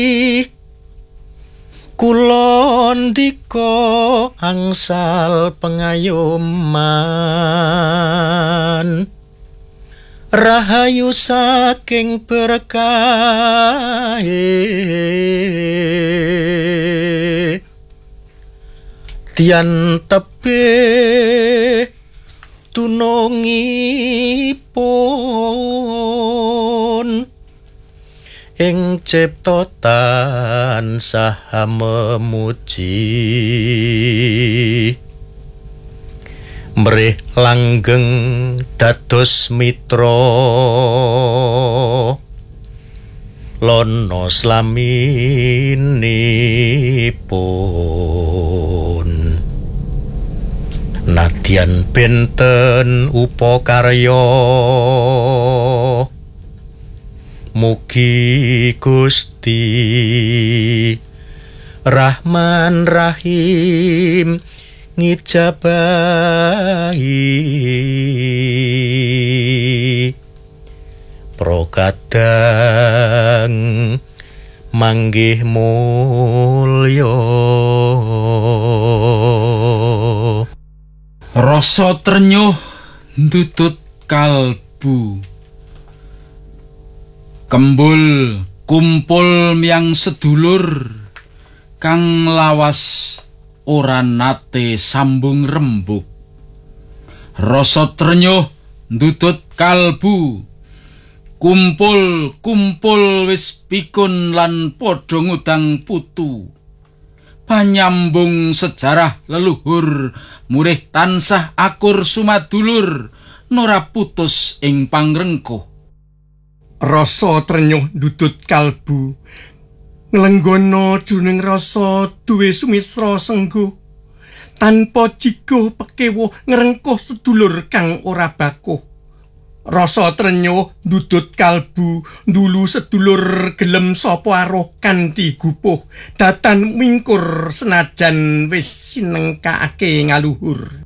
Kula ndika angsal pengayoman rahayu saking berkahe tian tebih tunungipun ing cipta tansah memuji mrih langgeng dados mitra lono slaminipun nadyan benten upakarya mugi Gusti Rahman Rahim ngijabahi prokadang manggih mulya. Rasa trenyuh ndudut kalbu. Kembul kumpul miyang sedulur kang lawas ora nate sambung rembug. Rasa trenyuh ndudut kalbu. Kumpul wis pikun lan padha ngudang putu. Panyambung sejarah leluhur murih tansah akur sumadulur nora putus ing pangrengkuh. Rasa trenyuh ndudut kalbu nglenggono jroning rasa duwe sumisra sengguh tanpa jigo pekewuh ngrengkuh sedulur kang ora bakuh. Rasa trenyuh ndudut kalbu ndulu sedulur gelem sapa aruh kanthi gupuh datan mingkur senajan wis sinengkake ngaluhur.